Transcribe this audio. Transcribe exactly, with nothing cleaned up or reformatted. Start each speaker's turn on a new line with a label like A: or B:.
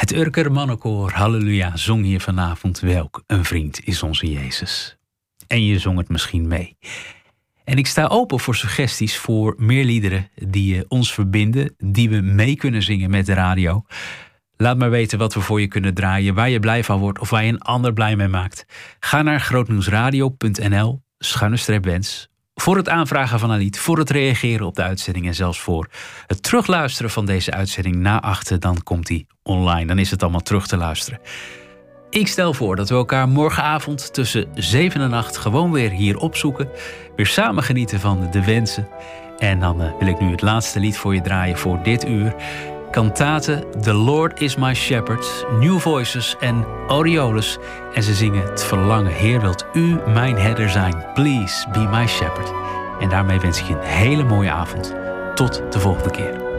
A: Het Urker Mannenkoor, halleluja, zong hier vanavond welk een vriend is onze Jezus. En je zong het misschien mee. En ik sta open voor suggesties voor meer liederen die uh, ons verbinden, die we mee kunnen zingen met de radio. Laat maar weten wat we voor je kunnen draaien, waar je blij van wordt of waar je een ander blij mee maakt. Ga naar grootnieuwsradio punt n l, schuine streep wens, voor het aanvragen van een lied, voor het reageren op de uitzending en zelfs voor het terugluisteren van deze uitzending na achten. Dan komt die online, dan is het allemaal terug te luisteren. Ik stel voor dat we elkaar morgenavond tussen zeven en acht gewoon weer hier opzoeken. Weer samen genieten van de wensen. En dan uh, wil ik nu het laatste lied voor je draaien voor dit uur. Kantate The Lord is My Shepherd, New Voices en Aureolus. En ze zingen het verlangen. Heer, wilt u mijn herder zijn? Please be my shepherd. En daarmee wens ik je een hele mooie avond. Tot de volgende keer.